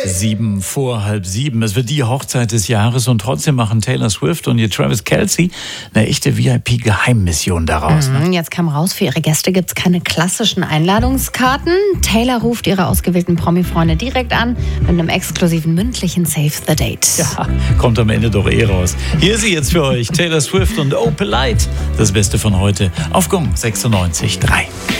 7 vor halb 7. Es wird die Hochzeit des Jahres und trotzdem machen Taylor Swift und ihr Travis Kelce eine echte VIP-Geheimmission daraus. Jetzt kam raus, für ihre Gäste gibt es keine klassischen Einladungskarten. Taylor ruft ihre ausgewählten Promi-Freunde direkt an mit einem exklusiven mündlichen Save the Date. Ja, kommt am Ende doch raus. Hier ist sie jetzt für euch, Taylor Swift und Oh Polite. Das Beste von heute auf Gong 96.3.